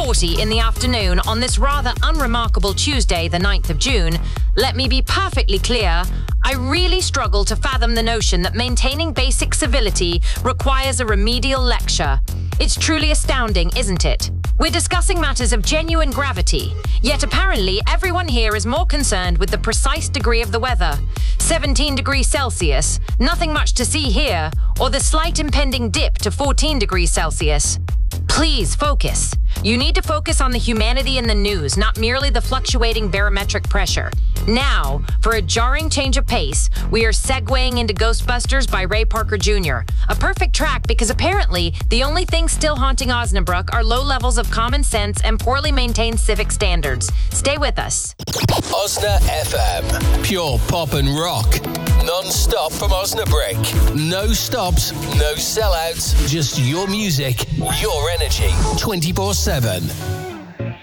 8:40 in the afternoon on this rather unremarkable Tuesday, the 9th of June, let me be perfectly clear, I really struggle to fathom the notion that maintaining basic civility requires a remedial lecture. It's truly astounding, isn't it? We're discussing matters of genuine gravity, yet apparently everyone here is more concerned with the precise degree of the weather. 17 degrees Celsius, nothing much to see here, or the slight impending dip to 14 degrees Celsius. Please focus. You need to focus on the humanity in the news, not merely the fluctuating barometric pressure. Now, for a jarring change of pace, we are segueing into Ghostbusters by Ray Parker Jr. A perfect track because apparently the only thing still haunting Osnabrück are low levels of common sense and poorly maintained civic standards. Stay with us. Osna FM. Pure pop and rock. Non-stop from Osnabrück. No stops, no sellouts, just your music, your energy, 24/7.